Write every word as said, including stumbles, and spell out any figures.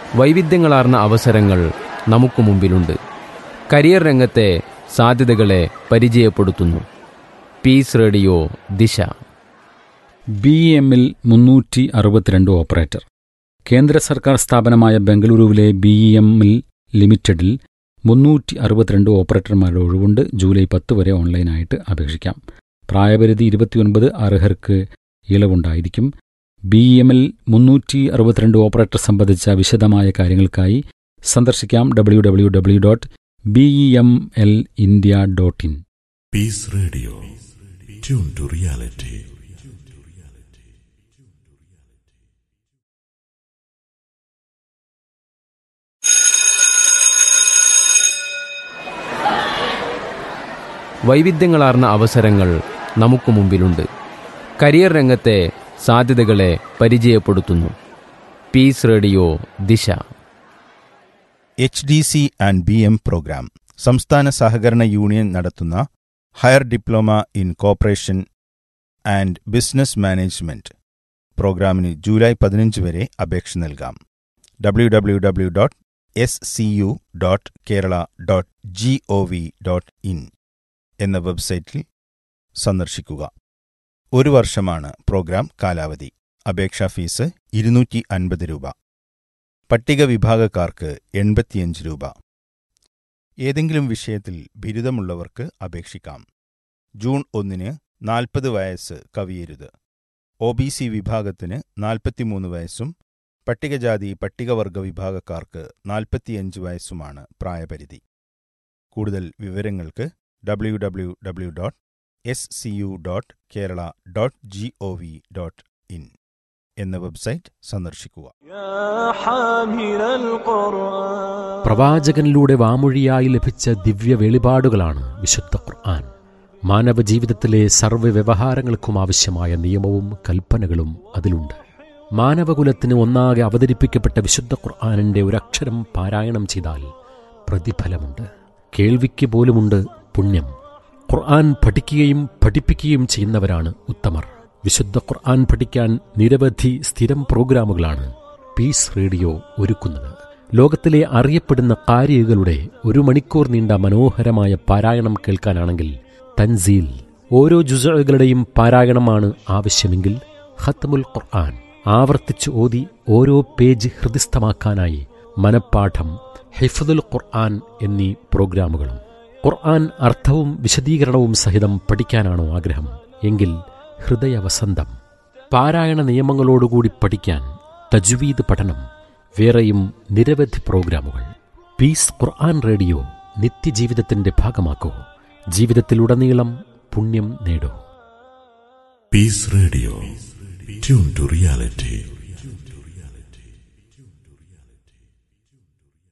വൈവിധ്യങ്ങളാർന്ന അവസരങ്ങൾ നമുക്ക് മുമ്പിലുണ്ട്. കരിയർ രംഗത്തെ സാധ്യതകളെ പരിചയപ്പെടുത്തുന്നു പീസ് റേഡിയോ ദിശ. ബി എമ്മിൽ മുന്നൂറ്റി അറുപത്തിരണ്ട് ഓപ്പറേറ്റർ. കേന്ദ്ര സർക്കാർ സ്ഥാപനമായ ബംഗളൂരുവിലെ ബി എമ്മിൽ ലിമിറ്റഡിൽ മുന്നൂറ്റി അറുപത്തിരണ്ട് ഓപ്പറേറ്റർമാരുടെ ഒഴിവുണ്ട്. ജൂലൈ പത്ത് വരെ ഓൺലൈനായിട്ട് അപേക്ഷിക്കാം. പ്രായപരിധി ഇരുപത്തിയൊൻപത്. അർഹർക്ക് ഇളവുണ്ടായിരിക്കും. ബി എമ്മിൽ മുന്നൂറ്റി അറുപത്തിരണ്ട് ഓപ്പറേറ്റർ സംബന്ധിച്ച വിശദമായ കാര്യങ്ങൾക്കായി സന്ദർശിക്കാം W W W dot B M L India dot in. Piece radio, tune to reality. വൈവിധ്യങ്ങളാർന്ന അവസരങ്ങൾ നമുക്ക് മുമ്പിലുണ്ട്. കരിയർ രംഗത്തെ സാധ്യതകളെ പരിചയപ്പെടുത്തുന്നു പീസ് റേഡിയോ ദിശ. H D C and B M programme സംസ്ഥാന സഹകരണ യൂണിയൻ നടത്തുന്ന higher diploma in corporation and business management പ്രോഗ്രാമിന് ജൂലൈ പതിനഞ്ച് വരെ അപേക്ഷ നൽകാം. W W W dot S C U dot Kerala dot G O V dot in എന്ന വെബ്സൈറ്റിൽ സന്ദർശിക്കുക. ഒരു വർഷമാണ് പ്രോഗ്രാം കാലാവധി. അപേക്ഷാ ഫീസ് ഇരുന്നൂറ്റി അൻപത് രൂപ. പട്ടിക വിഭാഗക്കാർക്ക് എൺപത്തിയഞ്ച് രൂപ. ഏതെങ്കിലും വിഷയത്തിൽ ബിരുദമുള്ളവർക്ക് അപേക്ഷിക്കാം. ജൂൺ ഒന്നിന് നാൽപ്പത് വയസ്സ് കവിയരുത്. ഒ ബി സി വിഭാഗത്തിന് നാൽപ്പത്തിമൂന്ന് വയസ്സും പട്ടികജാതി പട്ടികവർഗ വിഭാഗക്കാർക്ക് നാൽപ്പത്തിയഞ്ച് വയസ്സുമാണ് പ്രായപരിധി. കൂടുതൽ വിവരങ്ങൾക്ക് W W W dot S C U dot Kerala dot G O V dot in എന്ന വെബ്സൈറ്റ് സന്ദർശിക്കുക. പ്രവാചകനിലൂടെ വാമൊഴിയായി ലഭിച്ച ദിവ്യ വെളിപാടുകളാണ് വിശുദ്ധ ഖുർആൻ. മാനവ ജീവിതത്തിലെ സർവ്വ വ്യവഹാരങ്ങൾക്കും ആവശ്യമായ നിയമവും കൽപ്പനകളും അതിലുണ്ട്. മാനവകുലത്തിന് ഒന്നാകെ അവതരിപ്പിക്കപ്പെട്ട വിശുദ്ധ ഖുർആനിന്റെ ഒരക്ഷരം പാരായണം ചെയ്താൽ പ്രതിഫലമുണ്ട്. കേൾവിക്ക് പോലുമുണ്ട് പുണ്യം. ഖുർആൻ പഠിക്കുകയും പഠിപ്പിക്കുകയും ചെയ്യുന്നവരാണ് ഉത്തമർ. വിശുദ്ധ ഖുർആൻ പഠിക്കാൻ നിരവധി സ്ഥിരം പ്രോഗ്രാമുകളാണ് പീസ് റേഡിയോ ഒരുക്കുന്നത്. ലോകത്തിലെ അറിയപ്പെടുന്ന ഖാരികളുടെ ഒരു മണിക്കൂർ നീണ്ട മനോഹരമായ പാരായണം കേൾക്കാനാണെങ്കിൽ തൻസീൽ, ഓരോ ജുസ്ഉകളുടെയും പാരായണമാണ് ആവശ്യമെങ്കിൽ ഖത്മുൽ ഖുർആൻ, ആവർത്തിച്ച് ഓതി ഓരോ പേജ് ഹൃദിസ്ഥമാക്കാനായി മനപ്പാഠം, ഹിഫ്ദുൽ ഖുർആൻ എന്നീ പ്രോഗ്രാമുകളും. ഖുർആൻ അർത്ഥവും വിശദീകരണവും സഹിതം പഠിക്കാനാണോ ആഗ്രഹം? എങ്കിൽ ഹൃദയവസന്തം, പാരായണ നിയമങ്ങളോടുകൂടി പഠിക്കാൻ തജ്വീദ് പഠനം, വേറെയും നിരവധി പ്രോഗ്രാമുകൾ. പീസ് ഖുർആൻ റേഡിയോ നിത്യജീവിതത്തിന്റെ ഭാഗമാക്കൂ. ജീവിതത്തിലുടനീളം പുണ്യം നേടൂ. Piece radio, tune to reality.